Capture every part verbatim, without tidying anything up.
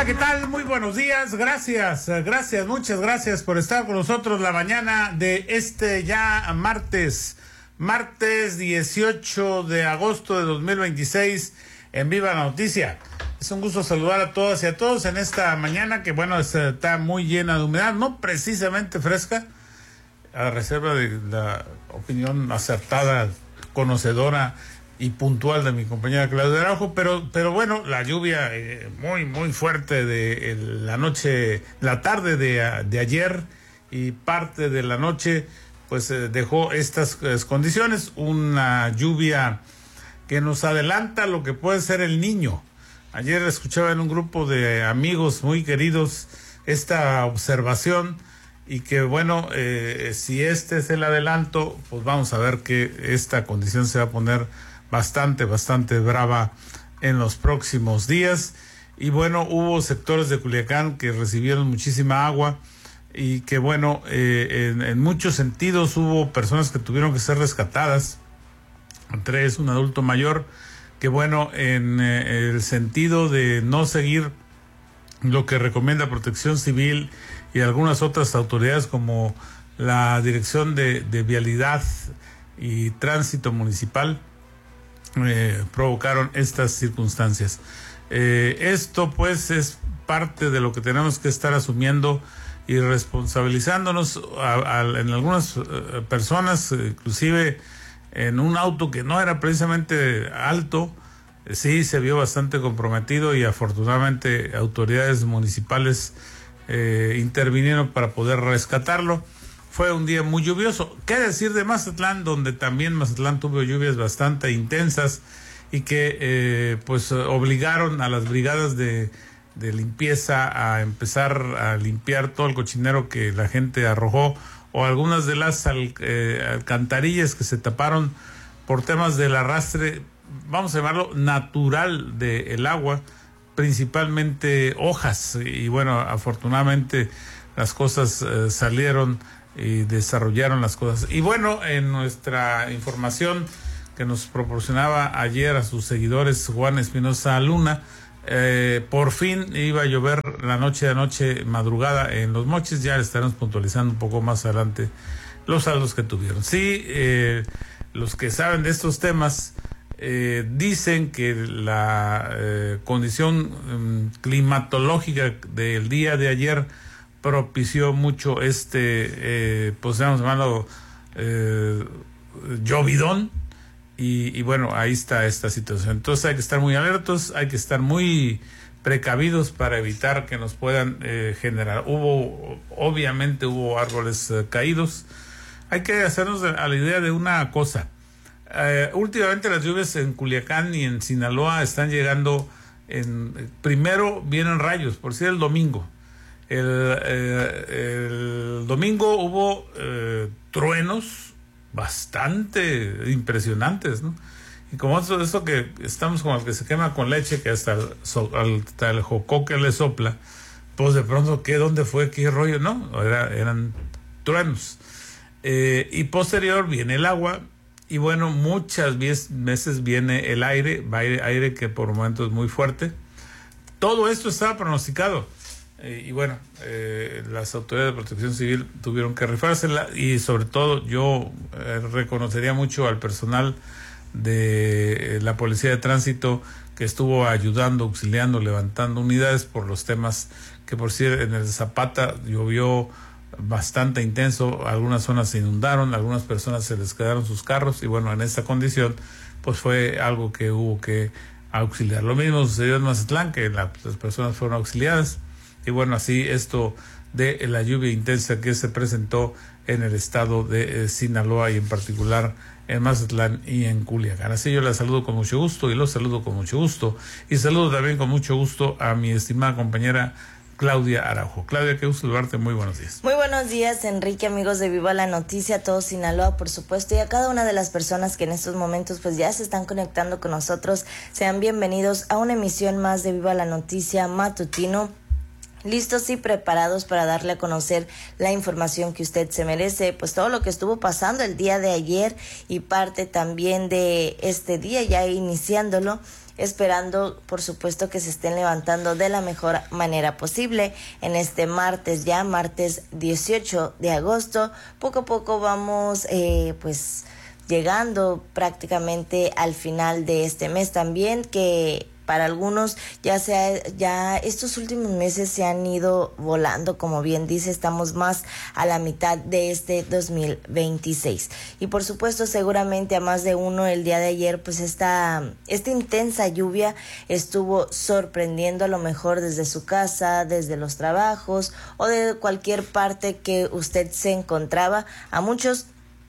Hola, ¿qué tal? Muy buenos días, gracias, gracias, muchas gracias por estar con nosotros la mañana de este ya martes, martes dieciocho de agosto de dos mil veintiséis en Viva la Noticia. Es un gusto saludar a todas y a todos en esta mañana que, bueno, está muy llena de humedad, no precisamente fresca, a reserva de la opinión acertada, conocedora y puntual de mi compañera Claudia Araujo, pero pero bueno, la lluvia eh, muy muy fuerte de el, la noche, la tarde de, de ayer y parte de la noche, pues eh, dejó estas eh, condiciones, una lluvia que nos adelanta lo que puede ser el Niño. Ayer escuchaba en un grupo de amigos muy queridos esta observación y que bueno, eh, si este es el adelanto, pues vamos a ver que esta condición se va a poner bastante, bastante brava en los próximos días. Y bueno, hubo sectores de Culiacán que recibieron muchísima agua y que bueno, eh, en, en muchos sentidos hubo personas que tuvieron que ser rescatadas, entre ellos un adulto mayor, que bueno, en eh, el sentido de no seguir lo que recomienda Protección Civil y algunas otras autoridades como la Dirección de, de Vialidad y Tránsito Municipal, Eh, provocaron estas circunstancias. Eh, esto pues es parte de lo que tenemos que estar asumiendo y responsabilizándonos a, a, en algunas uh, personas, inclusive en un auto que no era precisamente alto, eh, sí se vio bastante comprometido y afortunadamente autoridades municipales eh, intervinieron para poder rescatarlo. Fue un día muy lluvioso. ¿Qué decir de Mazatlán, donde también Mazatlán tuvo lluvias bastante intensas y que eh, pues obligaron a las brigadas de, de limpieza a empezar a limpiar todo el cochinero que la gente arrojó o algunas de las al, eh, alcantarillas que se taparon por temas del arrastre, vamos a llamarlo natural del agua, principalmente hojas. Y bueno, afortunadamente las cosas eh, salieron y desarrollaron las cosas. Y bueno, en nuestra información que nos proporcionaba ayer a sus seguidores Juan Espinosa Luna, eh, por fin iba a llover la noche de anoche, madrugada en Los Mochis. Ya le estaremos puntualizando un poco más adelante los saldos que tuvieron. Sí, eh, los que saben de estos temas eh, dicen que la eh, condición um, climatológica del día de ayer propició mucho este, eh, pues vamos a llamarlo, eh, llovidón, y, y bueno, ahí está esta situación. Entonces hay que estar muy alertos, hay que estar muy precavidos para evitar que nos puedan eh, generar. Hubo, obviamente hubo árboles eh, caídos. Hay que hacernos a la idea de una cosa. Eh, últimamente las lluvias en Culiacán y en Sinaloa están llegando, en, primero vienen rayos, por decir el domingo. El, eh, el domingo hubo eh, truenos bastante impresionantes, ¿no? Y como eso, eso que estamos como el que se quema con leche, que hasta el, hasta el jocoque le sopla, pues de pronto, ¿qué? ¿Dónde fue? ¿Qué rollo? No, Era, eran truenos. Eh, y posterior viene el agua, y bueno, muchas veces viene el aire, aire, aire que por momentos es muy fuerte. Todo esto estaba pronosticado. Eh, y bueno, eh, las autoridades de Protección Civil tuvieron que rifársela, y sobre todo yo eh, reconocería mucho al personal de la Policía de Tránsito que estuvo ayudando, auxiliando, levantando unidades por los temas que, por cierto, en el Zapata llovió bastante intenso, algunas zonas se inundaron, algunas personas se les quedaron sus carros, y bueno, en esta condición pues fue algo que hubo que auxiliar. Lo mismo sucedió en Mazatlán, que la, las personas fueron auxiliadas. Y bueno, así esto de la lluvia intensa que se presentó en el estado de eh, Sinaloa, y en particular en Mazatlán y en Culiacán. Así yo la saludo con mucho gusto y los saludo con mucho gusto. Y saludo también con mucho gusto a mi estimada compañera Claudia Araujo. Claudia, qué gusto saludarte, muy buenos días. Muy buenos días, Enrique, amigos de Viva la Noticia, a todo Sinaloa, por supuesto, y a cada una de las personas que en estos momentos pues ya se están conectando con nosotros. Sean bienvenidos a una emisión más de Viva la Noticia matutino. Listos y preparados para darle a conocer la información que usted se merece, pues todo lo que estuvo pasando el día de ayer y parte también de este día, ya iniciándolo. esperando por supuesto que se estén levantando de la mejor manera posible en este martes, ya martes dieciocho de agosto. Poco a poco vamos eh, pues llegando prácticamente al final de este mes también, que para algunos ya sea ya estos últimos meses se han ido volando, como bien dice, estamos más a la mitad de este dos mil veintiséis. Y por supuesto, seguramente a más de uno el día de ayer, pues esta, esta intensa lluvia estuvo sorprendiendo a lo mejor desde su casa, desde los trabajos o de cualquier parte que usted se encontraba. A muchos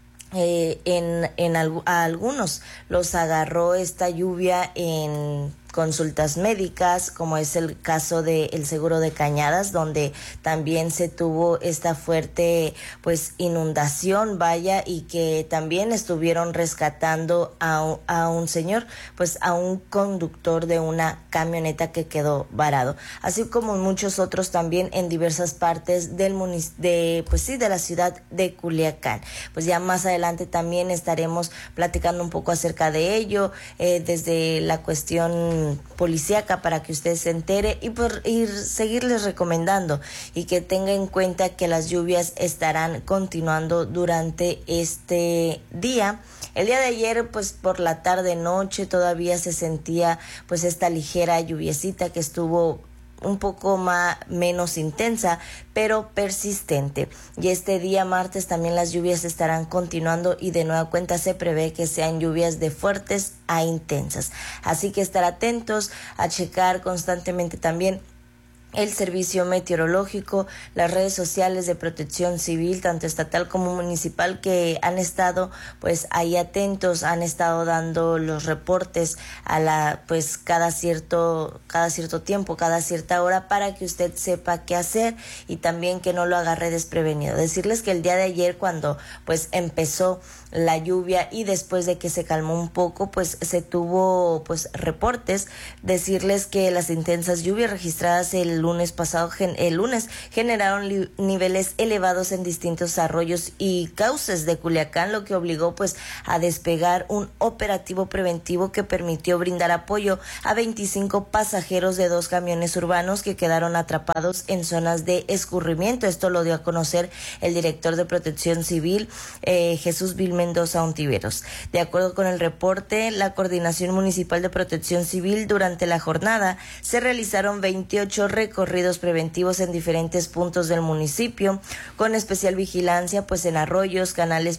Eh, en, en alg- a algunos los agarró esta lluvia en consultas médicas, como es el caso del seguro de Cañadas, donde también se tuvo esta fuerte pues inundación, vaya, y que también estuvieron rescatando a un, a un señor, pues a un conductor de una camioneta que quedó varado, así como muchos otros también en diversas partes del munic- de pues sí de la ciudad de Culiacán. Pues ya más adelante también estaremos platicando un poco acerca de ello, eh, desde la cuestión policíaca, para que usted se entere y por ir seguirles recomendando y que tenga en cuenta que las lluvias estarán continuando durante este día. El día de ayer, pues por la tarde noche todavía se sentía pues esta ligera lluviecita que estuvo un poco más menos intensa, pero persistente. Y este día martes también las lluvias estarán continuando y de nueva cuenta se prevé que sean lluvias de fuertes a intensas. Así que estar atentos a checar constantemente también el servicio meteorológico, las redes sociales de Protección Civil, tanto estatal como municipal, que han estado pues ahí atentos, han estado dando los reportes a la pues cada cierto cada cierto tiempo, cada cierta hora, para que usted sepa qué hacer y también que no lo agarre desprevenido. Decirles que el día de ayer, cuando pues empezó la lluvia y después de que se calmó un poco, pues se tuvo pues reportes, decirles que las intensas lluvias registradas el lunes pasado, el lunes, generaron li- niveles elevados en distintos arroyos y cauces de Culiacán, lo que obligó pues a despegar un operativo preventivo que permitió brindar apoyo a veinticinco pasajeros de dos camiones urbanos que quedaron atrapados en zonas de escurrimiento. Esto lo dio a conocer el director de Protección Civil, eh, Jesús Vil Mendoza Ontiveros. De acuerdo con el reporte, la Coordinación Municipal de Protección Civil, durante la jornada se realizaron veintiocho recorridos preventivos en diferentes puntos del municipio, con especial vigilancia pues en arroyos, canales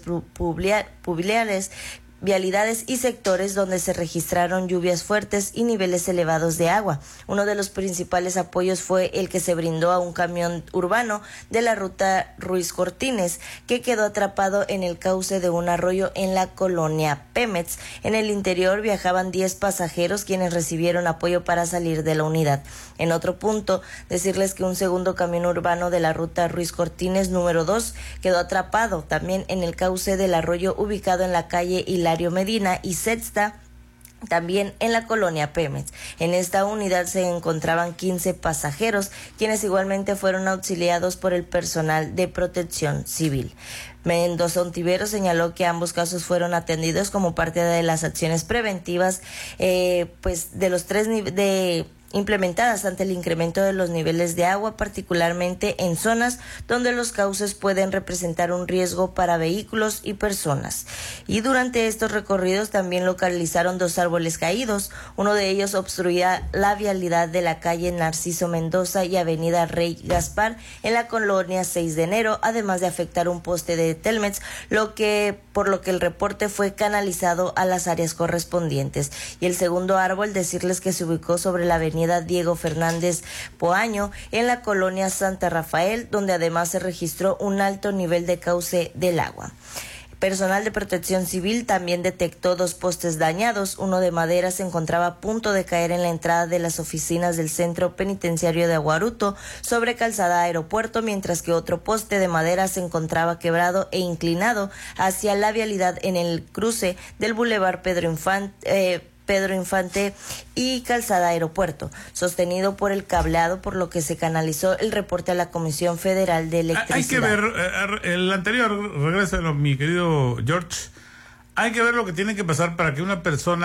pluviales, vialidades y sectores donde se registraron lluvias fuertes y niveles elevados de agua. Uno de los principales apoyos fue el que se brindó a un camión urbano de la ruta Ruiz Cortines, que quedó atrapado en el cauce de un arroyo en la colonia Pemex. En el interior viajaban diez pasajeros, quienes recibieron apoyo para salir de la unidad. En otro punto, decirles que un segundo camión urbano de la ruta Ruiz Cortines número dos quedó atrapado también en el cauce del arroyo ubicado en la calle Hilario Medina y Sexta, también en la colonia Pemex. En esta unidad se encontraban quince pasajeros, quienes igualmente fueron auxiliados por el personal de Protección Civil. Mendoza Ontiveros señaló que ambos casos fueron atendidos como parte de las acciones preventivas eh, pues de los tres niveles de implementadas ante el incremento de los niveles de agua, particularmente en zonas donde los cauces pueden representar un riesgo para vehículos y personas. Y durante estos recorridos también localizaron dos árboles caídos. Uno de ellos obstruía la vialidad de la calle Narciso Mendoza y avenida Rey Gaspar en la colonia seis de enero, además de afectar un poste de Telmex, lo que por lo que el reporte fue canalizado a las áreas correspondientes. Y el segundo árbol, decirles que se ubicó sobre la avenida Diego Fernández Poaño en la colonia Santa Rafael, donde además se registró un alto nivel de cauce del agua. Personal de Protección Civil también detectó dos postes dañados. Uno de madera se encontraba a punto de caer en la entrada de las oficinas del Centro Penitenciario de Aguaruto sobre Calzada Aeropuerto, mientras que otro poste de madera se encontraba quebrado e inclinado hacia la vialidad en el cruce del Boulevard Pedro Infante, eh, Pedro Infante y Calzada Aeropuerto, sostenido por el cableado, por lo que se canalizó el reporte a la Comisión Federal de Electricidad. Hay que ver, eh, el anterior, regrésalo, mi querido George, hay que ver lo que tiene que pasar para que una persona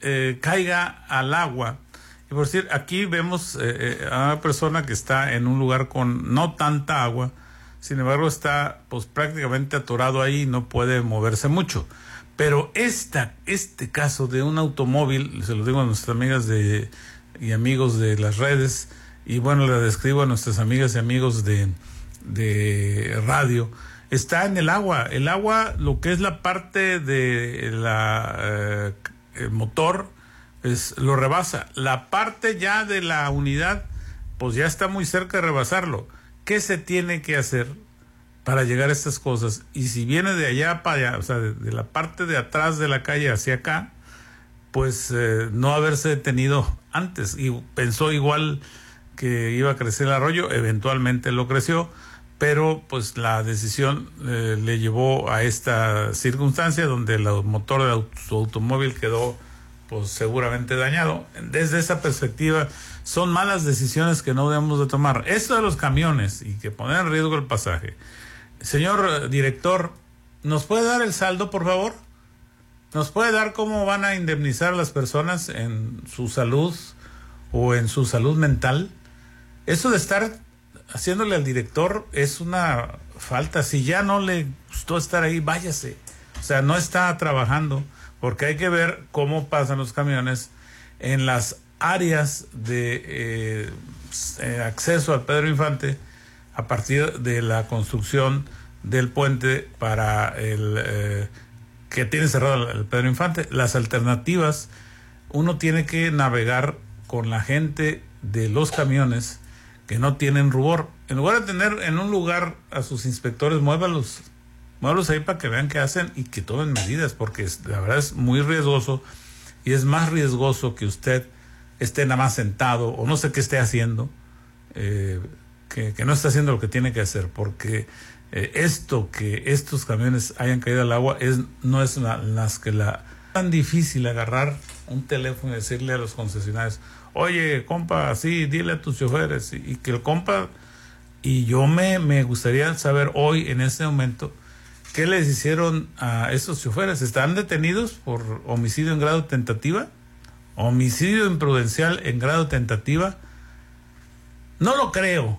eh, caiga al agua. Y por decir, aquí vemos eh, a una persona que está en un lugar con no tanta agua, sin embargo está pues prácticamente atorado ahí y no puede moverse mucho. Pero esta, este caso de un automóvil, se lo digo a nuestras amigas de, y amigos de las redes, y bueno, le describo a nuestras amigas y amigos de, de radio, está en el agua. El agua, lo que es la parte de la eh, el motor, es, lo rebasa. La parte ya de la unidad, pues ya está muy cerca de rebasarlo. ¿Qué se tiene que hacer para llegar a estas cosas? Y si viene de allá para allá, o sea, de, de la parte de atrás de la calle hacia acá, pues eh, no haberse detenido antes. Y pensó igual que iba a crecer el arroyo, eventualmente lo creció, pero pues la decisión eh, le llevó a esta circunstancia donde el motor de auto, su automóvil quedó pues seguramente dañado. Desde esa perspectiva, son malas decisiones que no debemos de tomar. Esto de los camiones y que ponen en riesgo el pasaje. Señor director, ¿nos puede dar el saldo, por favor? ¿Nos puede dar cómo van a indemnizar a las personas en su salud o en su salud mental? Eso de estar haciéndole al director es una falta. Si ya no le gustó estar ahí, váyase. O sea, no está trabajando, porque hay que ver cómo pasan los camiones en las áreas de eh, eh, acceso al Pedro Infante a partir de la construcción del puente para el eh, que tiene cerrado el Pedro Infante. Las alternativas, uno tiene que navegar con la gente de los camiones que no tienen rubor. En lugar de tener en un lugar a sus inspectores, muévalos, muévalos ahí para que vean qué hacen y que tomen medidas, porque es, la verdad es muy riesgoso, y es más riesgoso que usted esté nada más sentado o no sé qué esté haciendo, eh, que, que no está haciendo lo que tiene que hacer, porque eh, esto que estos camiones hayan caído al agua es no es la, las que la tan difícil agarrar un teléfono y decirle a los concesionarios, oye, compa, sí, dile a tus choferes, y, y que el compa, y yo me, me gustaría saber hoy, en este momento, ¿qué les hicieron a esos choferes? ¿Están detenidos por homicidio en grado tentativa? ¿Homicidio imprudencial en grado tentativa? No lo creo,